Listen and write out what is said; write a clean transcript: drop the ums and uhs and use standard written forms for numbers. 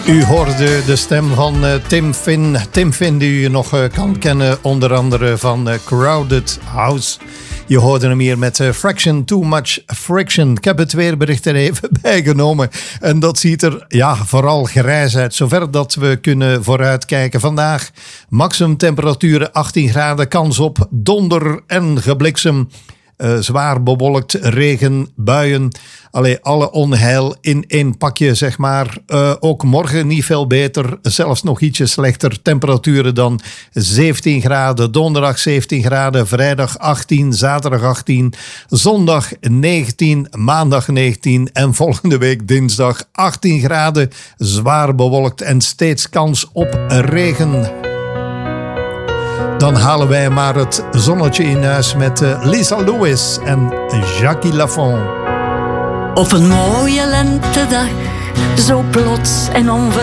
U hoorde de stem van Tim Finn. Tim Finn die u nog kan kennen onder andere van Crowded House. Je hoorde hem hier met Fraction, Too Much Friction. Ik heb het weerbericht er even bijgenomen. En dat ziet er vooral grijs uit. Zover dat we kunnen vooruitkijken. Vandaag maximum temperaturen 18 graden. Kans op donder en gebliksem. Zwaar bewolkt, regen, buien. Alle onheil in één pakje, zeg maar. Ook morgen niet veel beter. Zelfs nog ietsje slechter. Temperaturen dan 17 graden. Donderdag 17 graden. Vrijdag 18. Zaterdag 18. Zondag 19. Maandag 19. En volgende week dinsdag 18 graden. Zwaar bewolkt en steeds kans op regen. Dan halen wij maar het zonnetje in huis met Lisa Lewis en Jackie Lafont. Op een mooie lentedag, zo plots en onverwachts,